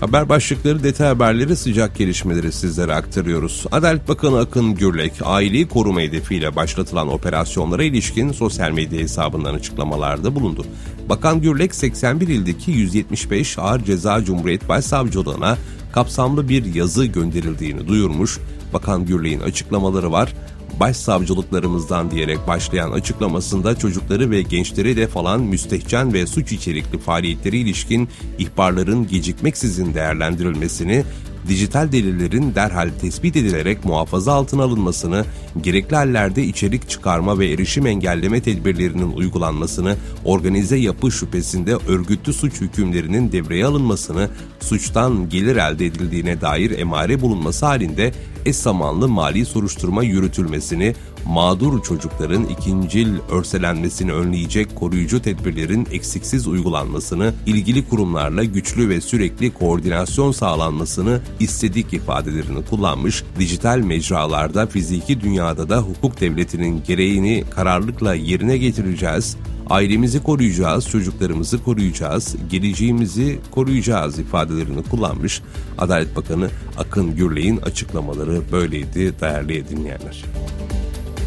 Haber başlıkları, detay haberleri, sıcak gelişmeleri sizlere aktarıyoruz. Adalet Bakanı Akın Gürlek, aileyi koruma hedefiyle başlatılan operasyonlara ilişkin sosyal medya hesabından açıklamalarda bulundu. Bakan Gürlek, 81 ildeki 175 Ağır Ceza Cumhuriyet Başsavcılığına kapsamlı bir yazı gönderildiğini duyurmuş. Bakan Gürlek'in açıklamaları var. Başsavcılıklarımızdan diyerek başlayan açıklamasında çocukları ve gençleri hedef alan müstehcen ve suç içerikli faaliyetleri ilişkin ihbarların gecikmeksizin değerlendirilmesini, dijital delillerin derhal tespit edilerek muhafaza altına alınmasını, gerekli hallerde içerik çıkarma ve erişim engelleme tedbirlerinin uygulanmasını, organize yapı şüphesinde örgütlü suç hükümlerinin devreye alınmasını, suçtan gelir elde edildiğine dair emare bulunması halinde eş zamanlı mali soruşturma yürütülmesini, mağdur çocukların ikincil örselenmesini önleyecek koruyucu tedbirlerin eksiksiz uygulanmasını, ilgili kurumlarla güçlü ve sürekli koordinasyon sağlanmasını istedik ifadelerini kullanmış, dijital mecralarda, fiziki dünyada da hukuk devletinin gereğini kararlılıkla yerine getireceğiz, ailemizi koruyacağız, çocuklarımızı koruyacağız, geleceğimizi koruyacağız ifadelerini kullanmış. Adalet Bakanı Akın Gürlek'in açıklamaları böyleydi değerli dinleyenler.